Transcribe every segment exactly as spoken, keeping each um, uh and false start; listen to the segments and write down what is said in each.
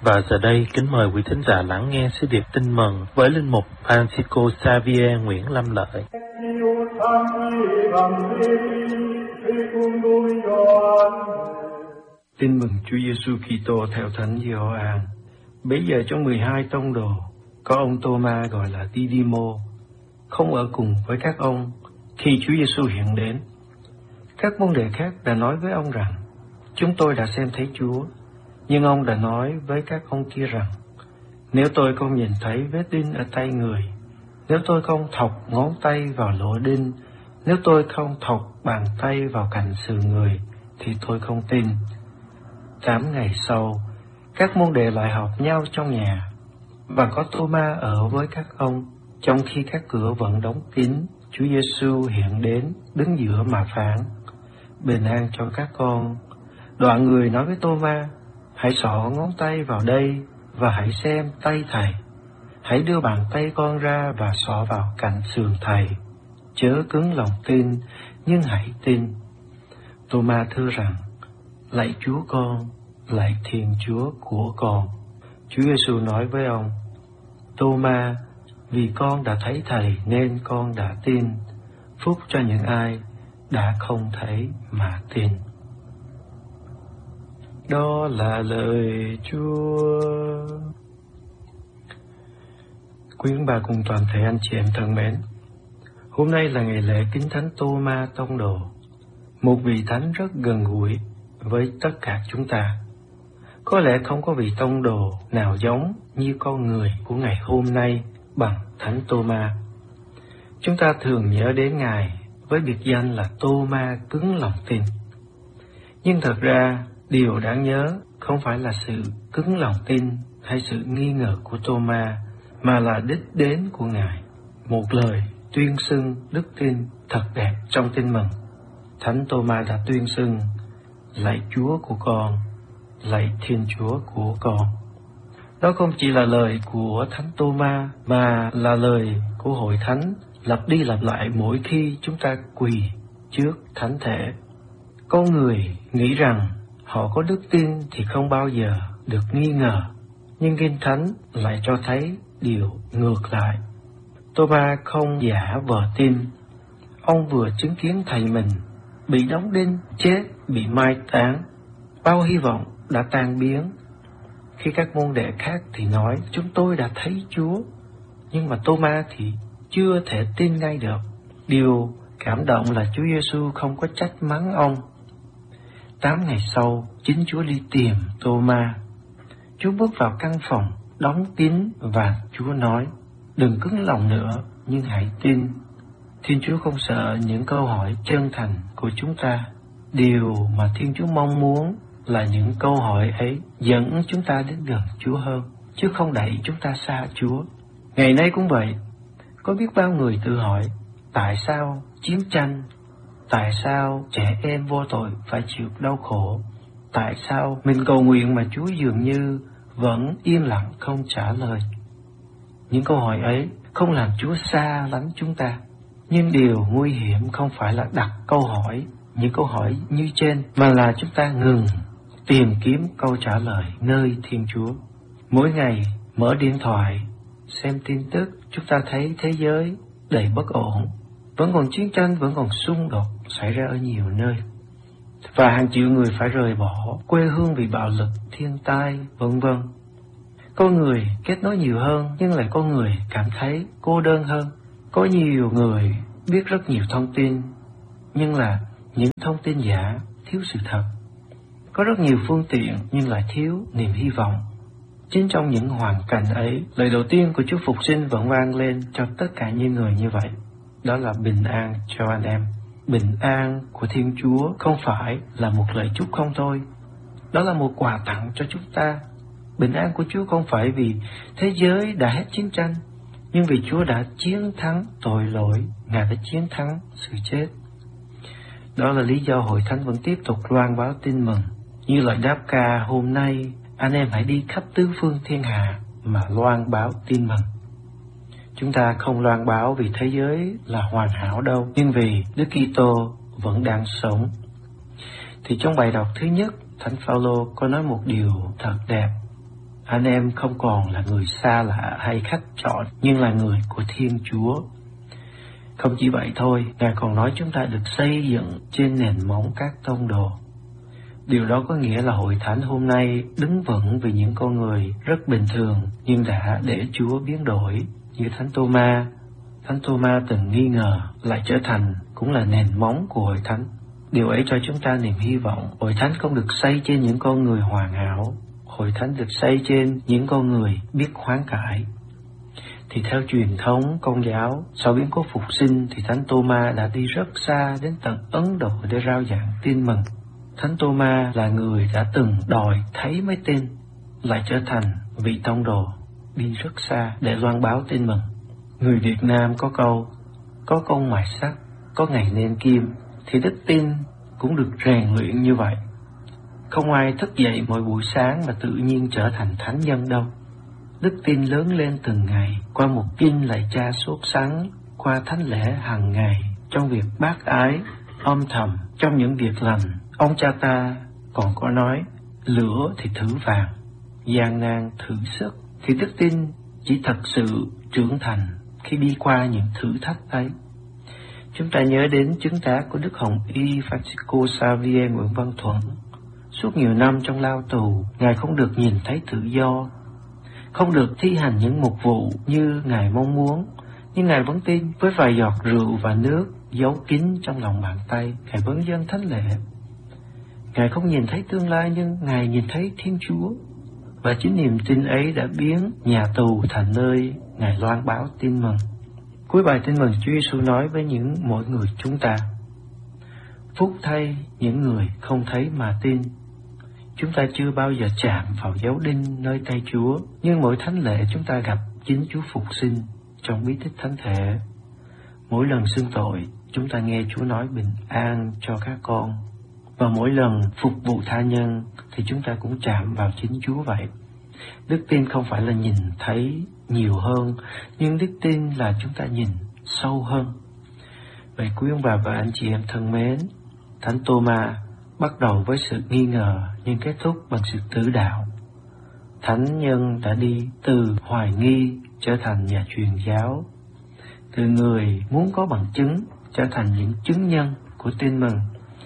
Và giờ đây, kính mời quý thính giả lắng nghe sứ điệp tin mừng với linh mục Francisco Xavier Nguyễn Lâm Lợi. Tin mừng Chúa Giêsu Kitô theo Thánh Gioan. Bấy giờ trong mười hai tông đồ, có ông Tô-ma gọi là Đi-đi-mô, không ở cùng với các ông khi Chúa Giêsu hiện đến. Các môn đệ khác đã nói với ông rằng, chúng tôi đã xem thấy Chúa. Nhưng ông đã nói với các ông kia rằng, nếu tôi không nhìn thấy vết đinh ở tay người, nếu tôi không thọc ngón tay vào lỗ đinh, nếu tôi không thọc bàn tay vào cạnh sườn người, thì tôi không tin. Tám ngày sau, các môn đệ lại họp nhau trong nhà, và có Tô-ma ở với các ông. Trong khi các cửa vẫn đóng kín, Chúa Giêsu hiện đến, đứng giữa mà phán, bình an cho các con. Đoạn người nói với Tô-ma, hãy xỏ ngón tay vào đây và hãy xem tay thầy. Hãy đưa bàn tay con ra và xỏ vào cạnh sườn thầy. Chớ cứng lòng tin, nhưng hãy tin. Tô-ma thưa rằng, lạy Chúa con, lạy Thiên Chúa của con. Chúa Giêsu nói với ông, Tô-ma, vì con đã thấy thầy nên con đã tin. Phúc cho những ai đã không thấy mà tin. Đó là lời Chúa. Quý bà cùng toàn thể anh chị em thân mến, hôm nay là ngày lễ kính thánh Tô-ma tông đồ, một vị thánh rất gần gũi với tất cả chúng ta. Có lẽ không có vị tông đồ nào giống như con người của ngày hôm nay bằng thánh Tô-ma. Chúng ta thường nhớ đến Ngài với biệt danh là Tô-ma cứng lòng tin. Nhưng thật ra, điều đáng nhớ không phải là sự cứng lòng tin hay sự nghi ngờ của Tô-ma, mà là đích đến của Ngài, một lời tuyên xưng đức tin thật đẹp trong tin mừng. Thánh Tô-ma đã tuyên xưng, lạy Chúa của con, lạy Thiên Chúa của con. Đó không chỉ là lời của Thánh Tô-ma, mà là lời của Hội Thánh lặp đi lặp lại mỗi khi chúng ta quỳ trước Thánh Thể. Con người nghĩ rằng họ có đức tin thì không bao giờ được nghi ngờ, nhưng Kinh Thánh lại cho thấy điều ngược lại. Tô-ma không giả vờ tin. Ông vừa chứng kiến thầy mình bị đóng đinh, chết, bị mai táng. Bao hy vọng đã tan biến. Khi các môn đệ khác thì nói, chúng tôi đã thấy Chúa. Nhưng mà Tô-ma thì chưa thể tin ngay được. Điều cảm động là Chúa Giêsu không có trách mắng ông. Tám ngày sau, chính Chúa đi tìm Tô-ma. Chúa bước vào căn phòng đóng kín và Chúa nói, đừng cứng lòng nữa, nhưng hãy tin. Thiên Chúa không sợ những câu hỏi chân thành của chúng ta. Điều mà Thiên Chúa mong muốn là những câu hỏi ấy dẫn chúng ta đến gần Chúa hơn, chứ không đẩy chúng ta xa Chúa. Ngày nay cũng vậy, có biết bao người tự hỏi, tại sao chiến tranh? Tại sao trẻ em vô tội phải chịu đau khổ? Tại sao mình cầu nguyện mà Chúa dường như vẫn yên lặng không trả lời? Những câu hỏi ấy không làm Chúa xa lánh chúng ta. Nhưng điều nguy hiểm không phải là đặt câu hỏi, những câu hỏi như trên, mà là chúng ta ngừng tìm kiếm câu trả lời nơi Thiên Chúa. Mỗi ngày mở điện thoại, xem tin tức, chúng ta thấy thế giới đầy bất ổn. Vẫn còn chiến tranh, vẫn còn xung đột xảy ra ở nhiều nơi. Và hàng triệu người phải rời bỏ quê hương vì bạo lực, thiên tai, vân vân. Con người kết nối nhiều hơn, nhưng lại con người cảm thấy cô đơn hơn. Có nhiều người biết rất nhiều thông tin, nhưng là những thông tin giả, thiếu sự thật. Có rất nhiều phương tiện, nhưng lại thiếu niềm hy vọng. Chính trong những hoàn cảnh ấy, lời đầu tiên của Chúa Phục Sinh vẫn vang lên cho tất cả những người như vậy. Đó là bình an cho anh em. Bình an của Thiên Chúa không phải là một lời chúc không thôi. Đó là một quà tặng cho chúng ta. Bình an của Chúa không phải vì thế giới đã hết chiến tranh, nhưng vì Chúa đã chiến thắng tội lỗi, Ngài đã chiến thắng sự chết. Đó là lý do Hội Thánh vẫn tiếp tục loan báo tin mừng. Như lời đáp ca hôm nay, anh em hãy đi khắp tứ phương thiên hạ mà loan báo tin mừng. Chúng ta không loan báo vì thế giới là hoàn hảo đâu, nhưng vì Đức Kitô vẫn đang sống. Thì trong bài đọc thứ nhất, Thánh Phaolô có nói một điều thật đẹp. Anh em không còn là người xa lạ hay khách trọ, nhưng là người của Thiên Chúa. Không chỉ vậy thôi, Ngài còn nói chúng ta được xây dựng trên nền móng các tông đồ. Điều đó có nghĩa là hội thánh hôm nay đứng vững vì những con người rất bình thường nhưng đã để Chúa biến đổi, như Thánh Tô-ma. Thánh Tô-ma từng nghi ngờ lại trở thành cũng là nền móng của hội thánh. Điều ấy cho chúng ta niềm hy vọng. Hội thánh không được xây trên những con người hoàn hảo. Hội thánh được xây trên những con người biết hoán cải. Thì theo truyền thống Công giáo, sau biến cố phục sinh thì Thánh Tô-ma đã đi rất xa đến tận Ấn Độ để rao giảng tin mừng. Thánh Tô-ma là người đã từng đòi thấy mới tin, lại trở thành vị tông đồ đi rất xa để loan báo tin mừng. Người Việt Nam có câu, có công mài sắt, có ngày nên kim, thì đức tin cũng được rèn luyện như vậy. Không ai thức dậy mỗi buổi sáng mà tự nhiên trở thành thánh nhân đâu. Đức tin lớn lên từng ngày, qua một kinh lạy Cha sốt sắng, qua thánh lễ hàng ngày, trong việc bác ái, âm thầm, trong những việc lành. Ông cha ta còn có nói, lửa thì thử vàng, gian nan thử sức, thì đức tin chỉ thật sự trưởng thành khi đi qua những thử thách ấy. Chúng ta nhớ đến chứng tá của Đức Hồng Y Francisco Xavier Nguyễn Văn Thuận. Suốt nhiều năm trong lao tù, Ngài không được nhìn thấy tự do, không được thi hành những mục vụ như Ngài mong muốn, nhưng Ngài vẫn tin. Với vài giọt rượu và nước giấu kín trong lòng bàn tay, Ngài vẫn dâng thánh lễ. Ngài không nhìn thấy tương lai, nhưng Ngài nhìn thấy Thiên Chúa. Và chính niềm tin ấy đã biến nhà tù thành nơi Ngài loan báo tin mừng. Cuối bài tin mừng, Chúa Giêsu nói với những mỗi người chúng ta, phúc thay những người không thấy mà tin. Chúng ta chưa bao giờ chạm vào dấu đinh nơi tay Chúa, nhưng mỗi thánh lễ chúng ta gặp chính Chúa phục sinh trong bí tích thánh thể. Mỗi lần xưng tội, chúng ta nghe Chúa nói bình an cho các con. Và mỗi lần phục vụ tha nhân thì chúng ta cũng chạm vào chính Chúa vậy. Đức tin không phải là nhìn thấy nhiều hơn, nhưng đức tin là chúng ta nhìn sâu hơn. Vậy quý ông bà và anh chị em thân mến, Thánh Tô-ma bắt đầu với sự nghi ngờ nhưng kết thúc bằng sự tử đạo. Thánh nhân đã đi từ hoài nghi trở thành nhà truyền giáo, từ người muốn có bằng chứng trở thành những chứng nhân của tin mừng.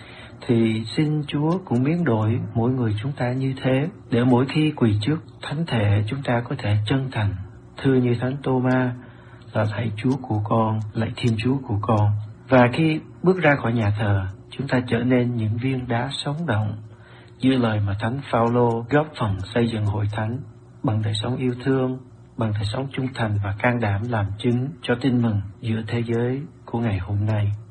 Thì xin Chúa cũng biến đổi mỗi người chúng ta như thế, để mỗi khi quỳ trước thánh thể chúng ta có thể chân thành thưa như Thánh Tô-ma là lạy Chúa của con, lạy Thiên Chúa của con. Và khi bước ra khỏi nhà thờ, chúng ta trở nên những viên đá sống động, như lời mà Thánh Phao-lô góp phần xây dựng hội thánh bằng đời sống yêu thương, bằng đời sống trung thành và can đảm làm chứng cho tin mừng giữa thế giới của ngày hôm nay.